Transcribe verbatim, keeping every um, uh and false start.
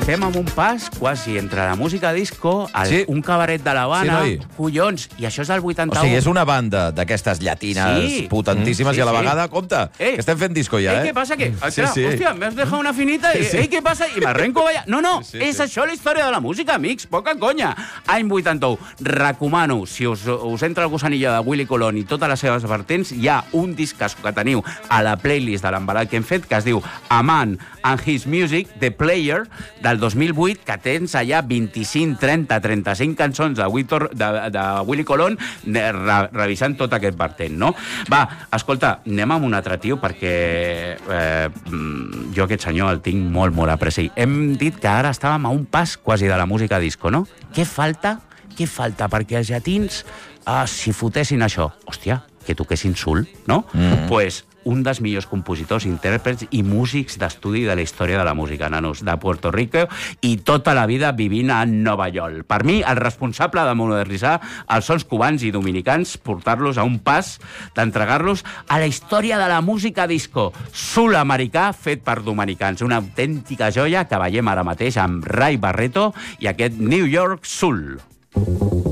estem en un pas quasi entre la música disco, el, Sí. un cabaret de l'Havana, Sí, noi. collons, i això és del O vuitanta-u. sigui, és una banda d'aquestes llatines Sí. potentíssimes Mm, sí, i a la sí. vegada, compte, Eh. que estem fent disco ja, Eh, eh? què passa? Que, Sí, sí, sí. hòstia, m'has dejado una finita i, Sí, sí. eh, què passa? I m'arrenco allà. No, no, Sí, sí, és sí. això la història de la música, amics, poca conya. Any vuitanta-u. Recomano, si us, us entra el gusanillo de Willy Colón i totes les seves vertents, hi ha un discasco que teniu a la playlist de l'embalat que hem fet, que es diu A Man and His Music, The Player, del dos mil vuit, que tens allà vint-i-cinc, trenta, trenta-cinc cançons de, Víctor, de, de Willy Colón de, re, revisant tot aquest vertent, no? Va, escolta, anem amb un altre tio, perquè eh, jo aquest senyor el tinc molt, molt apreci. Hem dit que ara estàvem a un pas quasi de la música disco, no? Què falta? Què falta perquè els llatins ah, s'hi fotessin això? Hòstia, que toquessin sul, no? Mm. Pues un dels millors compositors, intèrprets i músics d'estudi de la història de la música, nanos, de Puerto Rico, i tota la vida vivint a Nova York. Per mi, el responsable de modernitzar els sons cubans i dominicans, portar-los a un pas d'entregar-los a la història de la música disco. Soul americà fet per dominicans. Una autèntica joia que veiem ara mateix amb Ray Barretto i aquest New York Soul.